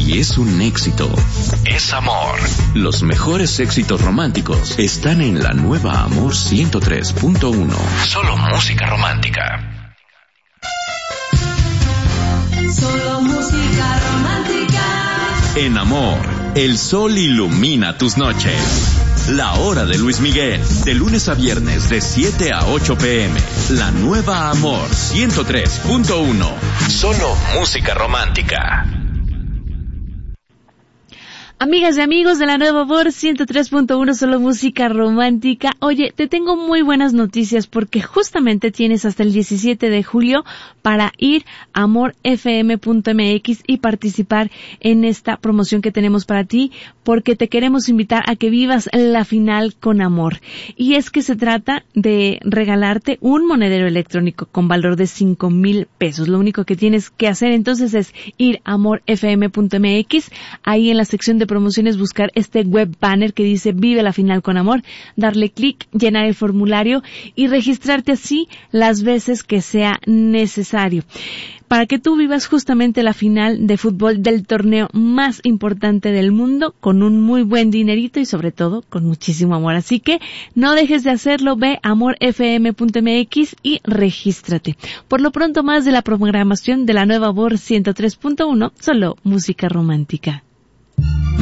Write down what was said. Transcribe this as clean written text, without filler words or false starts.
Si es un éxito, es amor. Los mejores éxitos románticos están en la nueva Amor 103.1. Solo música romántica. Solo música romántica. En Amor, el sol ilumina tus noches. La hora de Luis Miguel, de lunes a viernes de 7 a 8 p.m. La nueva Amor 103.1. Solo música romántica. Amigas y amigos de la nueva Amor 103.1, solo música romántica. Oye, te tengo muy buenas noticias porque justamente tienes hasta el 17 de julio para ir a amorfm.mx y participar en esta promoción que tenemos para ti, porque te queremos invitar a que vivas la final con amor. Y es que se trata de regalarte un monedero electrónico con valor de 5,000 pesos. Lo único que tienes que hacer entonces es ir a amorfm.mx, ahí en la sección de promociones buscar este web banner que dice Vive la final con amor, darle clic, llenar el formulario y registrarte así las veces que sea necesario, para que tú vivas justamente la final de fútbol del torneo más importante del mundo con un muy buen dinerito y sobre todo con muchísimo amor. Así que no dejes de hacerlo, ve a amorfm.mx y regístrate. Por lo pronto, más de la programación de la nueva Amor 103.1, solo música romántica.